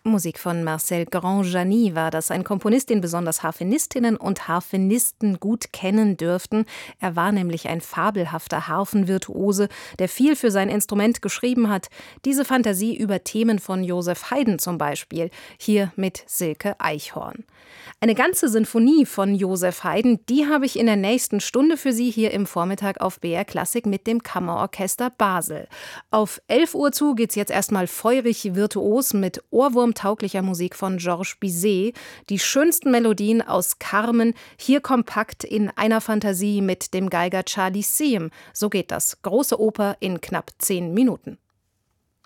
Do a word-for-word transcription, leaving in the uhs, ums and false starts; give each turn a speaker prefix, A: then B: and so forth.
A: Musik von Marcel Grand-Jany war das, ein Komponist, den besonders Harfenistinnen und Harfenisten gut kennen dürften. Er war nämlich ein fabelhafter Harfenvirtuose, der viel für sein Instrument geschrieben hat. Diese Fantasie über Themen von Joseph Haydn zum Beispiel, hier mit Silke Eichhorn. Eine ganze Sinfonie von Joseph Haydn, die habe ich in der nächsten Stunde für Sie hier im Vormittag auf B R Klassik mit dem Kammerorchester Basel. Auf elf Uhr zu geht's jetzt erstmal feurig virtuos mit ohrwurmtauglicher Musik von Georges Bizet. Die schönsten Melodien aus Carmen, hier kompakt in einer Fantasie mit dem Geiger Charlie Siem. So geht das. Große Oper in knapp zehn Minuten.